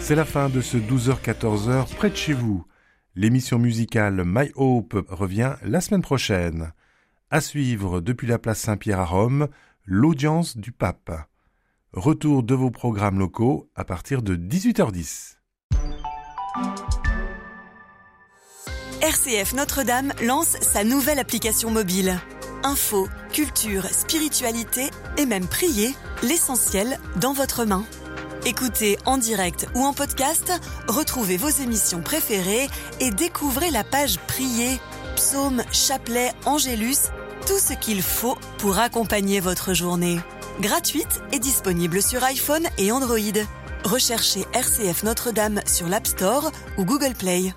C'est la fin de ce 12h-14h près de chez vous. L'émission musicale My Hope revient la semaine prochaine. À suivre depuis la place Saint-Pierre à Rome, l'audience du pape. Retour de vos programmes locaux à partir de 18h10. RCF Notre-Dame lance sa nouvelle application mobile. Info, culture, spiritualité et même prier, l'essentiel dans votre main. Écoutez en direct ou en podcast, retrouvez vos émissions préférées et découvrez la page Prier, psaumes, chapelets, angélus, tout ce qu'il faut pour accompagner votre journée. Gratuite et disponible sur iPhone et Android. Recherchez RCF Notre-Dame sur l'App Store ou Google Play.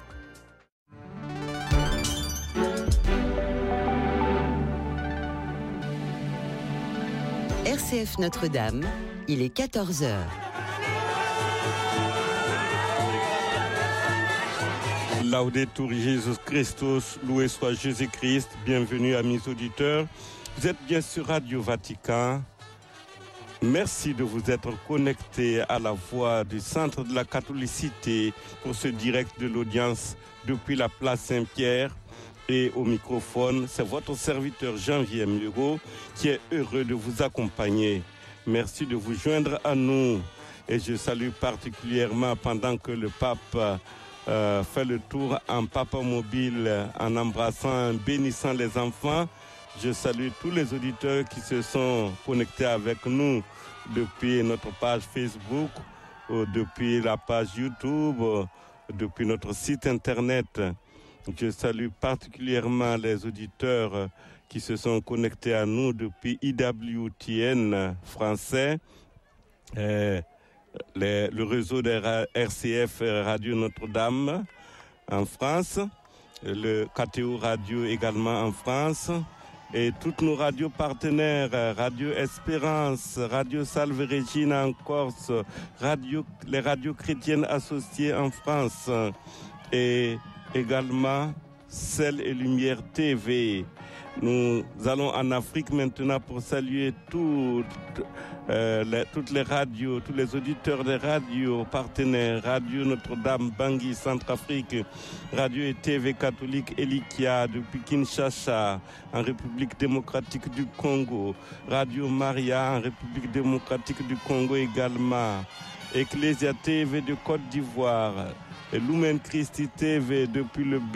RCF Notre-Dame, il est 14h. Laudetur Jesus Christus, loué soit Jésus-Christ, bienvenue amis auditeurs. Vous êtes bien sur Radio Vatican. Merci de vous être connectés à la voix du Centre de la Catholicité pour ce direct de l'audience depuis la place Saint-Pierre. Et au microphone, c'est votre serviteur Janvier Muro qui est heureux de vous accompagner. Merci de vous joindre à nous. Et je salue particulièrement pendant que le pape fait le tour en papa mobile, en embrassant, en bénissant les enfants. Je salue tous les auditeurs qui se sont connectés avec nous depuis notre page Facebook, depuis la page YouTube, depuis notre site internet. Je salue particulièrement les auditeurs qui se sont connectés à nous depuis IWTN français, le réseau des RCF Radio Notre-Dame en France, le KTO Radio également en France, et toutes nos radios partenaires, Radio Espérance, Radio Salve Regina en Corse, les radios chrétiennes associées en France, et également Ciel et Lumière TV. Nous allons en Afrique maintenant pour saluer toutes les radios, tous les auditeurs des radios partenaires, Radio Notre-Dame, Bangui, Centrafrique, Radio et TV catholique Elikia depuis Kinshasa, en République démocratique du Congo, Radio Maria en République démocratique du Congo également, Ecclesia TV de Côte d'Ivoire, et Lumen Christi TV depuis le